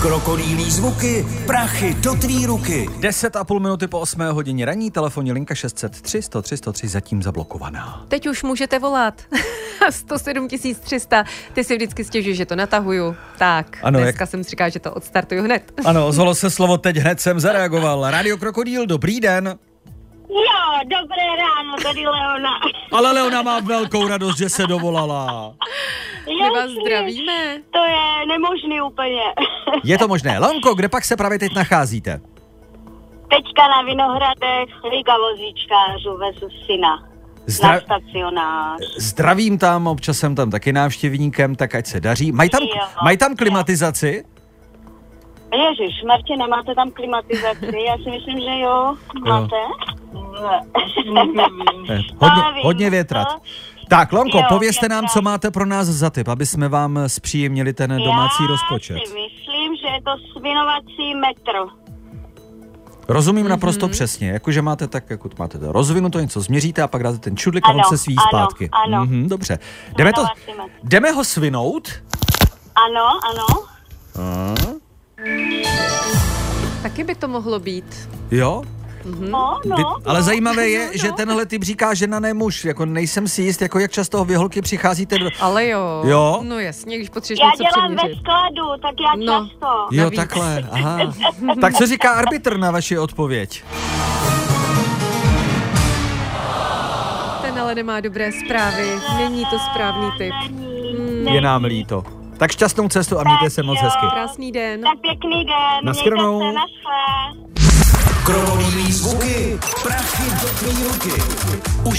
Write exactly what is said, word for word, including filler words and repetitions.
Krokodýlí zvuky, prachy do tvý ruky. Deset a půl minuty po osmé hodině ranní, telefonní linka šest set tři, sto tři, sto tři zatím zablokovaná. Teď už můžete volat. sto sedm tisíc tři sta, ty si vždycky stěžuješ, že to natahuju. Tak, ano, dneska jak... jsem si říkal, že to odstartuju hned. Ano, ozvalo se slovo teď, hned jsem zareagoval. Rádio Krokodýl, dobrý den. Jo, dobré ráno, tady Leona. Ale Leona má velkou radost, že se dovolala. My vás zdravíme. To je nemožný úplně. Je to možné. Leonko, kde pak se právě teď nacházíte? Teďka na Vinohradech, Liga vozíčkářů vezu syna. Zdra... Na stacionář. Zdravím tam, občas jsem tam taky návštěvníkem, tak ať se daří. Mají tam, maj tam klimatizaci? Ježiš, Martě, nemáte tam klimatizaci? Já si myslím, že jo. Máte? Eh, hodně, hodně větrat. Tak, Lonko, jo, povězte nám, co máte pro nás za tip, aby jsme vám zpříjemnili ten domácí Já rozpočet. Já si myslím, že je to svinovací metro. Rozumím mm-hmm. naprosto přesně, jakože máte tak, jako máte to rozvinuto, něco změříte a pak dáte ten čudlik a on se sví ano, zpátky. Ano, mm-hmm, dobře. Jdeme, to, jdeme ho svinout? Ano, ano. A? Taky by to mohlo být. Jo? Mm-hmm. No, no, Vy, no, ale zajímavé je, no, že no. tenhle typ říká žena, ne muž. Jako nejsem si jist, jako jak často vy holky přicházíte do... Ale jo. Jo? No jasně, když potřebuješ Já něco dělám přeměřit. ve skladu, tak já no. často. Jo, Navíc. takhle, aha. Tak co říká arbitr na vaši odpověď? Ten ale nemá dobré zprávy, není to správný typ. Hmm. Je nám líto. Tak šťastnou cestu a mějte se moc hezky. Krásný den. Tak pěkný den. Naschledanou. Mějte se, naschle. Krokodýlí zvuky, prachy do tvý ruky.